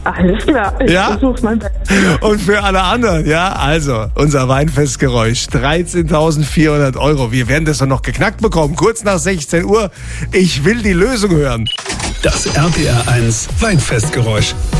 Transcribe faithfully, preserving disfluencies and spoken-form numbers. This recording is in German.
Alles klar, ich Ja? versuch's mein Bestes. Und für alle anderen, ja, also unser Weinfestgeräusch, dreizehntausendvierhundert Euro. Wir werden das doch noch geknackt bekommen, kurz nach sechzehn Uhr. Ich will die Lösung hören. Das R P R eins Weinfestgeräusch.